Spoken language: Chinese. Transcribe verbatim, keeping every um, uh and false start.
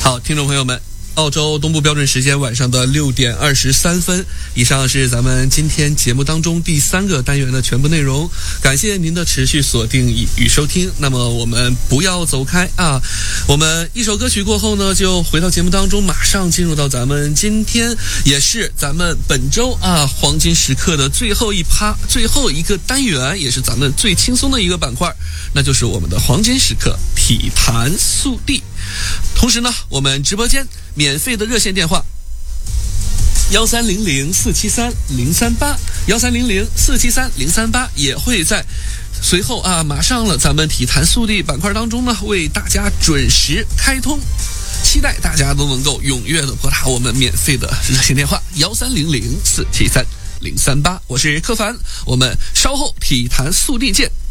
好，听众朋友们，澳洲东部标准时间晚上的六点二十三分，以上是咱们今天节目当中第三个单元的全部内容。感谢您的持续锁定与收听。那么我们不要走开啊！我们一首歌曲过后呢，就回到节目当中，马上进入到咱们今天也是咱们本周啊黄金时刻的最后一趴，最后一个单元，也是咱们最轻松的一个板块，那就是我们的黄金时刻体坛速递。同时呢，我们直播间免费的热线电话幺三零零四七三零三八幺三零零四七三零三八也会在随后啊马上了咱们体坛速递板块当中呢为大家准时开通，期待大家都能够踊跃的拨打我们免费的热线电话幺三零零四七三零三八。我是柯凡，我们稍后体坛速递见。